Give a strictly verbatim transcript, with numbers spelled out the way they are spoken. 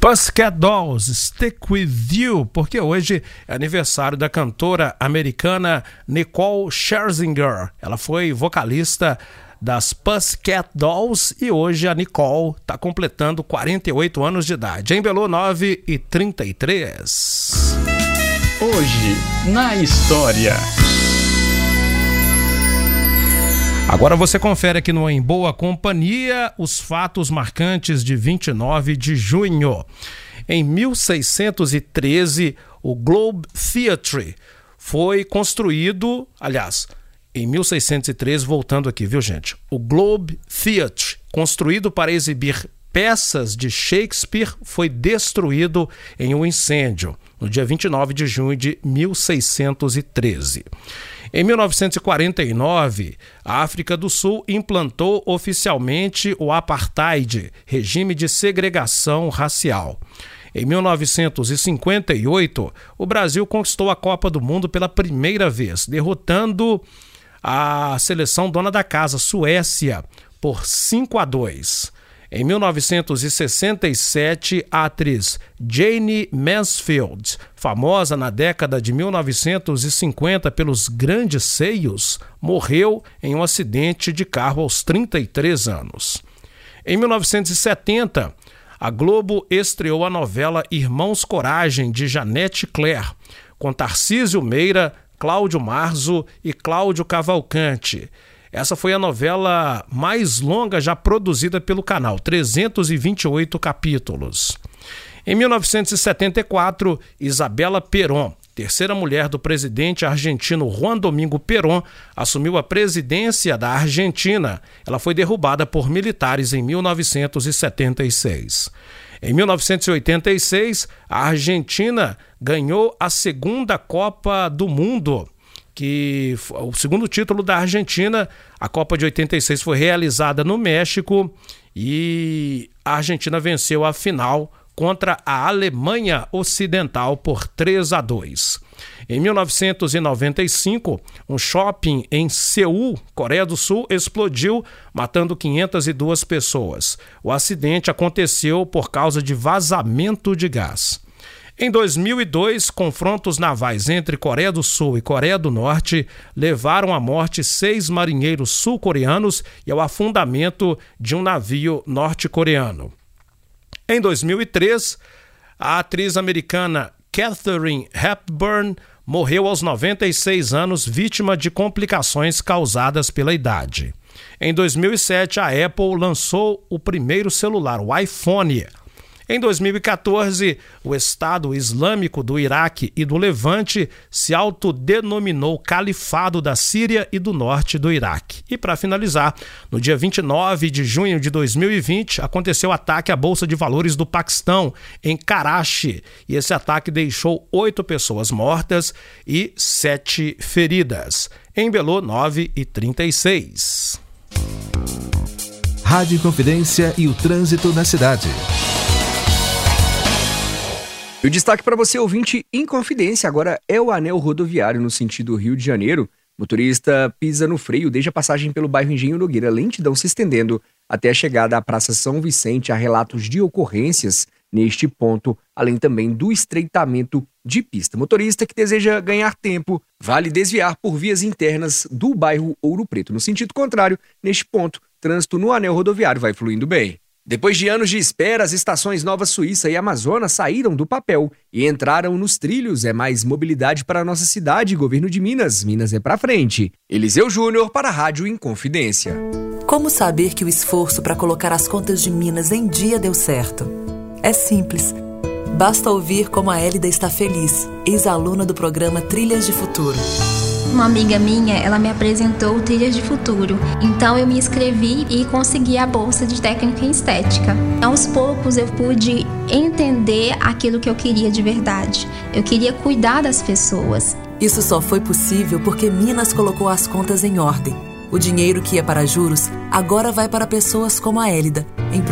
Pussycat Dolls, Stick With You, porque hoje é aniversário da cantora americana Nicole Scherzinger. Ela foi vocalista das Pussycat Dolls e hoje a Nicole está completando quarenta e oito anos de idade. Em Belo, nove e trinta e três. Hoje, na história. Agora você confere aqui no Em Boa Companhia os fatos marcantes de vinte e nove de junho. Em mil seiscentos e treze, o Globe Theatre foi construído, aliás, em mil seiscentos e treze, voltando aqui, viu gente? O Globe Theatre, construído para exibir peças de Shakespeare, foi destruído em um incêndio no dia vinte e nove de junho de mil seiscentos e treze. Em mil novecentos e quarenta e nove, a África do Sul implantou oficialmente o apartheid, regime de segregação racial. Em mil novecentos e cinquenta e oito, o Brasil conquistou a Copa do Mundo pela primeira vez, derrotando a seleção dona da casa, Suécia, por cinco a dois. Em mil novecentos e sessenta e sete, a atriz Jane Mansfield, famosa na década de mil novecentos e cinquenta pelos grandes seios, morreu em um acidente de carro aos trinta e três anos. Em mil novecentos e setenta, a Globo estreou a novela Irmãos Coragem, de Janete Claire, com Tarcísio Meira, Cláudio Marzo e Cláudio Cavalcante. Essa foi a novela mais longa já produzida pelo canal, trezentos e vinte e oito capítulos. Em mil novecentos e setenta e quatro, Isabela Perón, terceira mulher do presidente argentino Juan Domingo Perón, assumiu a presidência da Argentina. Ela foi derrubada por militares em mil novecentos e setenta e seis. Em mil novecentos e oitenta e seis, a Argentina ganhou a segunda Copa do Mundo, que o segundo título da Argentina. A Copa de oitenta e seis foi realizada no México e a Argentina venceu a final contra a Alemanha Ocidental por três a dois. Em mil novecentos e noventa e cinco, um shopping em Seul, Coreia do Sul, explodiu, matando quinhentas e duas pessoas. O acidente aconteceu por causa de vazamento de gás. Em dois mil e dois, confrontos navais entre Coreia do Sul e Coreia do Norte levaram à morte seis marinheiros sul-coreanos e ao afundamento de um navio norte-coreano. Em dois mil e três, a atriz americana Katharine Hepburn morreu aos noventa e seis anos, vítima de complicações causadas pela idade. Em dois mil e sete, a Apple lançou o primeiro celular, o iPhone. Em dois mil e quatorze, o Estado Islâmico do Iraque e do Levante se autodenominou Califado da Síria e do Norte do Iraque. E para finalizar, no dia vinte e nove de junho de dois mil e vinte, aconteceu o ataque à Bolsa de Valores do Paquistão, em Karachi. E esse ataque deixou oito pessoas mortas e sete feridas. Em Belo, nove e trinta e seis. Rádio Inconfidência e o trânsito na cidade. E o destaque para você, ouvinte, Inconfidência, agora é o anel rodoviário no sentido Rio de Janeiro. Motorista pisa no freio desde a passagem pelo bairro Engenho Nogueira, lentidão se estendendo até a chegada à Praça São Vicente. Há relatos de ocorrências neste ponto, além também do estreitamento de pista. Motorista que deseja ganhar tempo, vale desviar por vias internas do bairro Ouro Preto. No sentido contrário, neste ponto, trânsito no anel rodoviário vai fluindo bem. Depois de anos de espera, as estações Nova Suíça e Amazonas saíram do papel e entraram nos trilhos. É mais mobilidade para a nossa cidade. Governo de Minas. Minas é pra frente. Eliseu Júnior para a Rádio Inconfidência. Como saber que o esforço para colocar as contas de Minas em dia deu certo? É simples. Basta ouvir como a Hélida está feliz, ex-aluna do programa Trilhas de Futuro. Uma amiga minha, ela me apresentou o Trilhas de Futuro. Então eu me inscrevi e consegui a bolsa de técnica em estética. Aos poucos eu pude entender aquilo que eu queria de verdade. Eu queria cuidar das pessoas. Isso só foi possível porque Minas colocou as contas em ordem. O dinheiro que ia para juros agora vai para pessoas como a Hélida, em